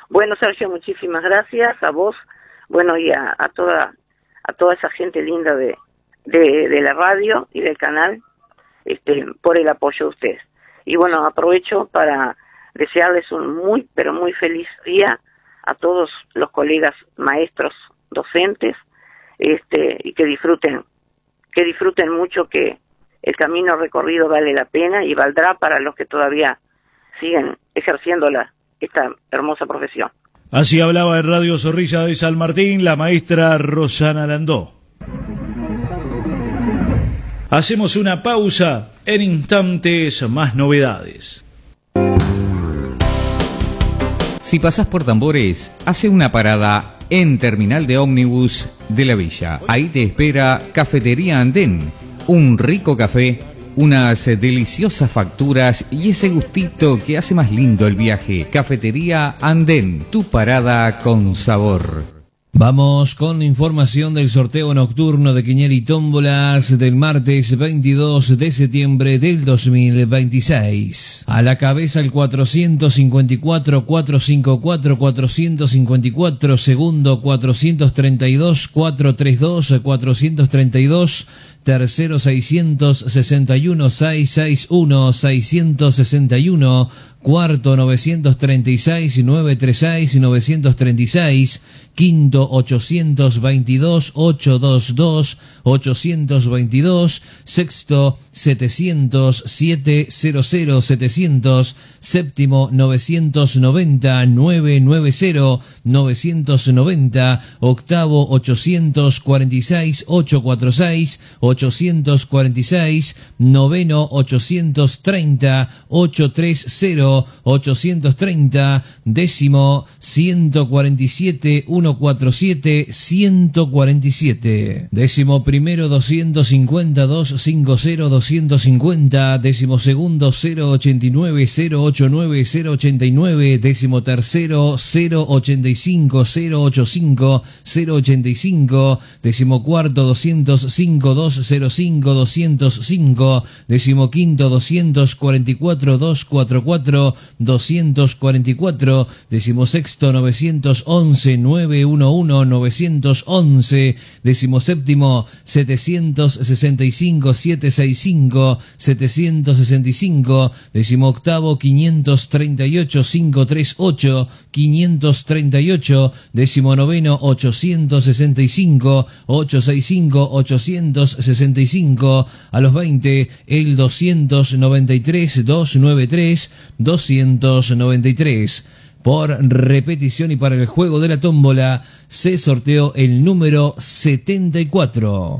Bueno, Sergio, muchísimas gracias a vos, bueno, y a toda esa gente linda de la radio y del canal, por el apoyo de ustedes. Y bueno, aprovecho para desearles un muy, pero muy feliz día a todos los colegas maestros, docentes, y que disfruten mucho, que el camino recorrido vale la pena y valdrá para los que todavía siguen ejerciendo esta hermosa profesión. Así hablaba en Radio Zorrilla de San Martín la maestra Rosana Landó. Hacemos una pausa, en instantes más novedades. Si pasás por Tambores, hace una parada en Terminal de Ómnibus de la Villa. Ahí te espera Cafetería Andén, un rico café, unas deliciosas facturas y ese gustito que hace más lindo el viaje. Cafetería Andén, tu parada con sabor. Vamos con información del sorteo nocturno de Quiniela y Tómbolas del martes 22 de septiembre del 2026. A la cabeza el 454, 454, 454, segundo 432, 432, 432, tercero 661, 661, 661, cuarto 936, 936, 936, quinto 822, 822, 822, sexto 700, 700, 700, séptimo 990, 990, 990, octavo 846, 846, 846, noveno 830, 830, 830, décimo 147, 147, 147, décimo primero 250, 250, 250, décimo segundo 089, 089, 089, décimo tercero 085, 085, 085, décimo cuarto 205, 205, 205, décimo quinto 244, 244, 244, decimosexto 911, 911, 911, decimoséptimo 765, 765, 765, decimoctavo 538, 538, 538, decimonoveno 865, 865, 865, a los 20 el 293, 293, 293. Por repetición y para el juego de la tómbola se sorteó el número 74.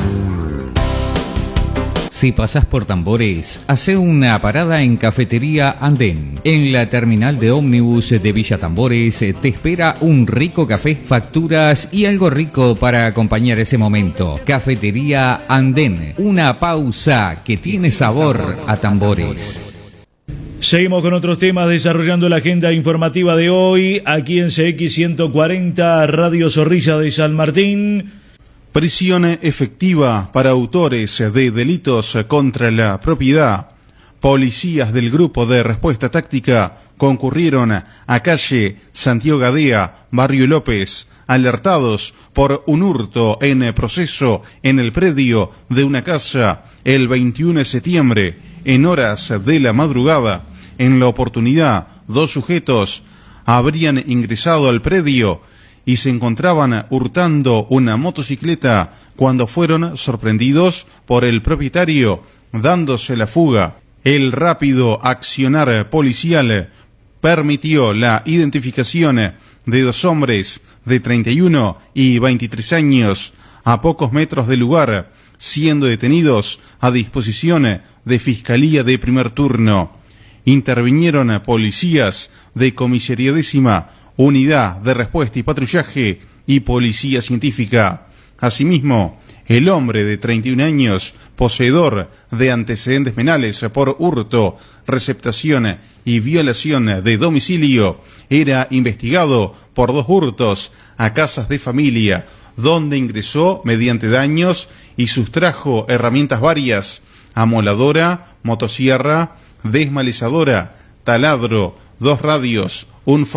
Si pasás por Tambores, hace una parada en Cafetería Andén. En la terminal de ómnibus de Villa Tambores te espera un rico café, facturas y algo rico para acompañar ese momento. Cafetería Andén, una pausa que tiene sabor a tambores. Seguimos con otros temas, desarrollando la agenda informativa de hoy, aquí en CX 140, Radio Zorrilla de San Martín. Prisión efectiva para autores de delitos contra la propiedad. Policías del Grupo de Respuesta Táctica concurrieron a calle Santiago Gadea, Barrio López, alertados por un hurto en proceso en el predio de una casa el 21 de septiembre, en horas de la madrugada. En la oportunidad, 2 sujetos habrían ingresado al predio y se encontraban hurtando una motocicleta cuando fueron sorprendidos por el propietario, dándose la fuga. El rápido accionar policial permitió la identificación de 2 hombres de 31 y 23 años a pocos metros del lugar, siendo detenidos a disposición de Fiscalía de Primer Turno. Intervinieron policías de Comisaría Décima, Unidad de Respuesta y Patrullaje y Policía Científica. Asimismo, el hombre de 31 años, poseedor de antecedentes penales por hurto, receptación y violación de domicilio, era investigado por 2 hurtos a casas de familia, donde ingresó mediante daños y sustrajo herramientas varias: amoladora, motosierra, desmalezadora, taladro, 2 radios, un